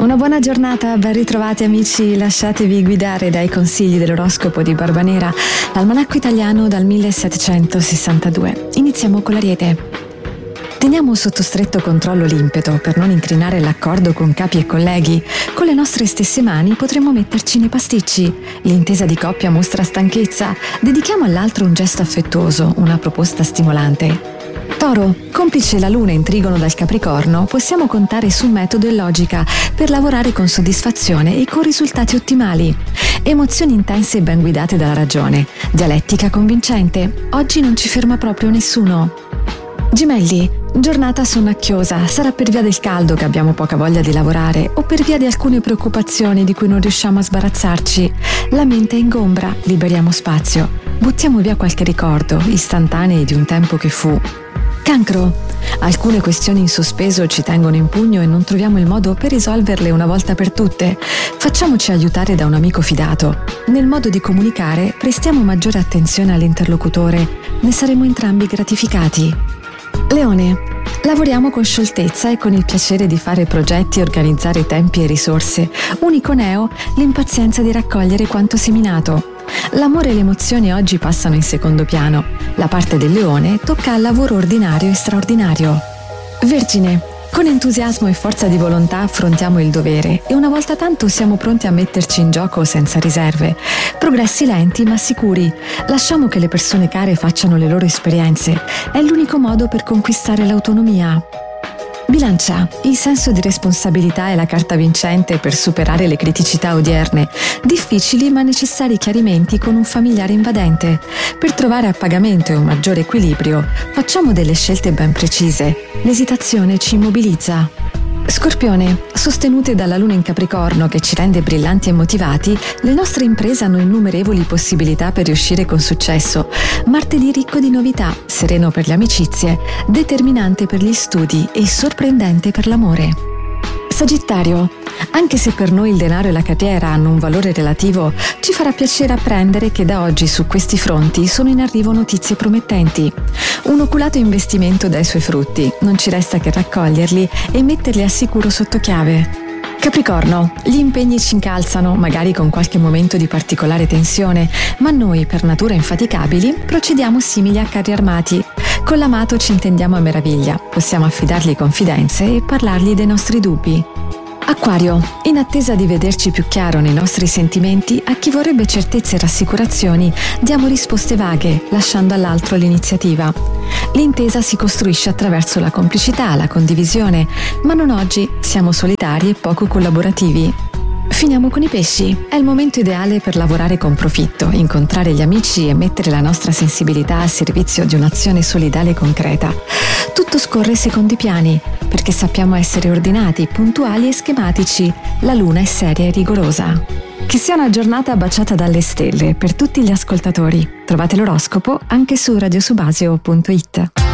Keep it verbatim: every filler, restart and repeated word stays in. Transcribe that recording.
Una buona giornata, ben ritrovati amici, lasciatevi guidare dai consigli dell'oroscopo di Barbanera, l'almanacco italiano dal millesettecentosessantadue. Iniziamo con l'Ariete. Teniamo sotto stretto controllo l'impeto per non incrinare l'accordo con capi e colleghi. Con le nostre stesse mani potremmo metterci nei pasticci. L'intesa di coppia mostra stanchezza. Dedichiamo all'altro un gesto affettuoso, una proposta stimolante. Toro, complice la luna in trigono dal Capricorno, possiamo contare su metodo e logica per lavorare con soddisfazione e con risultati ottimali. Emozioni intense e ben guidate dalla ragione. Dialettica convincente. Oggi non ci ferma proprio nessuno. Gemelli, giornata sonnacchiosa. Sarà per via del caldo che abbiamo poca voglia di lavorare o per via di alcune preoccupazioni di cui non riusciamo a sbarazzarci. La mente è ingombra, liberiamo spazio. Buttiamo via qualche ricordo, istantanei di un tempo che fu. Cancro, alcune questioni in sospeso ci tengono in pugno e non troviamo il modo per risolverle una volta per tutte. Facciamoci aiutare da un amico fidato. Nel modo di comunicare prestiamo maggiore attenzione all'interlocutore, ne saremo entrambi gratificati. Leone, lavoriamo con scioltezza e con il piacere di fare progetti e organizzare tempi e risorse. Unico neo, l'impazienza di raccogliere quanto seminato. L'amore e le emozioni oggi passano in secondo piano. La parte del leone tocca al lavoro ordinario e straordinario. Vergine, con entusiasmo e forza di volontà affrontiamo il dovere e una volta tanto siamo pronti a metterci in gioco senza riserve. Progressi lenti ma sicuri. Lasciamo che le persone care facciano le loro esperienze. È l'unico modo per conquistare l'autonomia. Bilancia, il senso di responsabilità è la carta vincente per superare le criticità odierne, difficili ma necessari chiarimenti con un familiare invadente. Per trovare appagamento e un maggiore equilibrio, facciamo delle scelte ben precise. L'esitazione ci immobilizza. Scorpione, sostenute dalla luna in Capricorno che ci rende brillanti e motivati, le nostre imprese hanno innumerevoli possibilità per riuscire con successo. Martedì ricco di novità, sereno per le amicizie, determinante per gli studi e sorprendente per l'amore. Sagittario, anche se per noi il denaro e la carriera hanno un valore relativo, ci farà piacere apprendere che da oggi su questi fronti sono in arrivo notizie promettenti. Un oculato investimento dà i suoi frutti, non ci resta che raccoglierli e metterli al sicuro sotto chiave. Capricorno, gli impegni ci incalzano, magari con qualche momento di particolare tensione, ma noi, per natura infaticabili, procediamo simili a carri armati. Con l'amato ci intendiamo a meraviglia, possiamo affidargli confidenze e parlargli dei nostri dubbi. Acquario, in attesa di vederci più chiaro nei nostri sentimenti, a chi vorrebbe certezze e rassicurazioni, diamo risposte vaghe, lasciando all'altro l'iniziativa. L'intesa si costruisce attraverso la complicità, la condivisione, ma non oggi, siamo solitari e poco collaborativi. Finiamo con i pesci. È il momento ideale per lavorare con profitto, incontrare gli amici e mettere la nostra sensibilità al servizio di un'azione solidale e concreta. Tutto scorre secondo i piani, perché sappiamo essere ordinati, puntuali e schematici. La luna è seria e rigorosa. Che sia una giornata baciata dalle stelle per tutti gli ascoltatori. Trovate l'oroscopo anche su radiosubasio punto it.